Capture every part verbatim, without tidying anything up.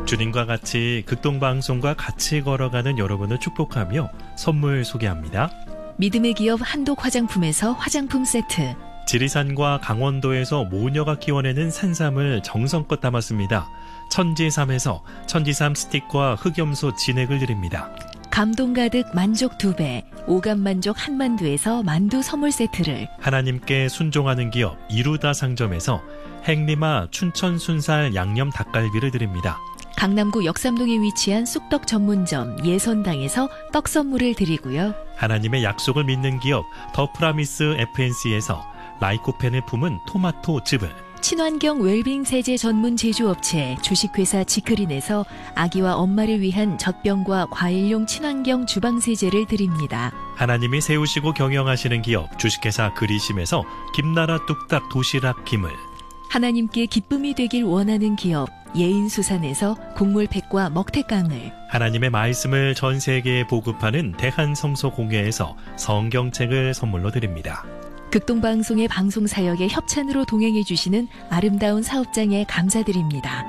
주님과 같이 극동방송과 같이 걸어가는 여러분을 축복하며 선물 소개합니다. 믿음의 기업 한독 화장품에서 화장품 세트, 지리산과 강원도에서 모녀가 키워내는 산삼을 정성껏 담았습니다. 천지삼에서 천지삼 스틱과 흑염소 진액을 드립니다. 감동 가득 만족 두 배, 오감 만족 한만두에서 만두 선물 세트를, 하나님께 순종하는 기업 이루다 상점에서 행리마 춘천 순살 양념 닭갈비를 드립니다. 강남구 역삼동에 위치한 쑥떡 전문점 예선당에서 떡 선물을 드리고요. 하나님의 약속을 믿는 기업 더 프라미스 에프엔씨에서 라이코펜을 품은 토마토 즙을, 친환경 웰빙 세제 전문 제조업체 주식회사 지크린에서 아기와 엄마를 위한 젖병과 과일용 친환경 주방세제를 드립니다. 하나님이 세우시고 경영하시는 기업 주식회사 그리심에서 김나라 뚝딱 도시락 김을, 하나님께 기쁨이 되길 원하는 기업 예인수산에서 곡물팩과 먹태깡을, 하나님의 말씀을 전 세계에 보급하는 대한성서공회에서 성경책을 선물로 드립니다. 극동방송의 방송사역에 협찬으로 동행해 주시는 아름다운 사업장에 감사드립니다.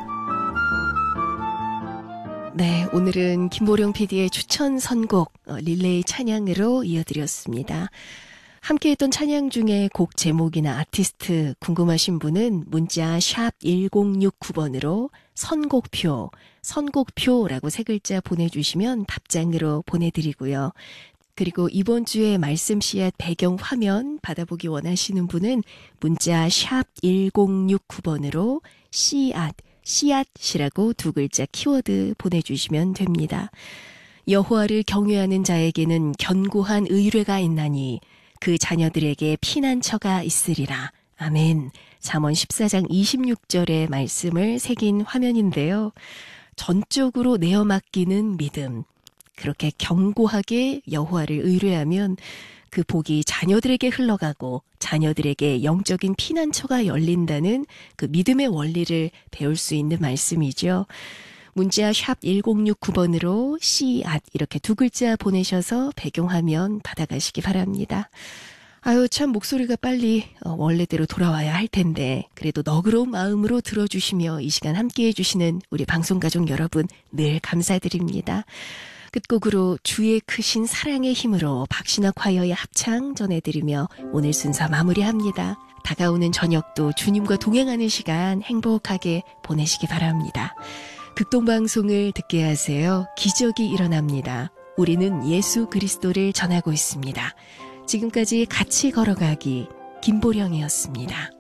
네, 오늘은 김보령 피디의 추천 선곡 릴레이 찬양으로 이어드렸습니다. 함께했던 찬양 중에 곡 제목이나 아티스트 궁금하신 분은 문자 샵 일공육구 번으로 선곡표, 선곡표라고 세 글자 보내주시면 답장으로 보내드리고요. 그리고 이번 주에 말씀 씨앗 배경 화면 받아보기 원하시는 분은 문자 샵 일공육구 번으로 씨앗, 씨앗이라고 두 글자 키워드 보내주시면 됩니다. 여호와를 경외하는 자에게는 견고한 의뢰가 있나니 그 자녀들에게 피난처가 있으리라. 아멘. 잠언 십사 장 이십육 절의 말씀을 새긴 화면인데요. 전적으로 내어 맡기는 믿음. 그렇게 견고하게 여호와를 의뢰하면 그 복이 자녀들에게 흘러가고 자녀들에게 영적인 피난처가 열린다는 그 믿음의 원리를 배울 수 있는 말씀이죠. 문자 샵 일공육구 번으로 씨앗 이렇게 두 글자 보내셔서 배경화면 받아가시기 바랍니다. 아유, 참 목소리가 빨리 원래대로 돌아와야 할 텐데 그래도 너그러운 마음으로 들어주시며 이 시간 함께해 주시는 우리 방송가족 여러분 늘 감사드립니다. 끝곡으로 주의 크신 사랑의 힘으로 박신학 콰이어의 합창 전해드리며 오늘 순서 마무리합니다. 다가오는 저녁도 주님과 동행하는 시간 행복하게 보내시기 바랍니다. 극동방송을 듣게 하세요. 기적이 일어납니다. 우리는 예수 그리스도를 전하고 있습니다. 지금까지 같이 걸어가기 김보령이었습니다.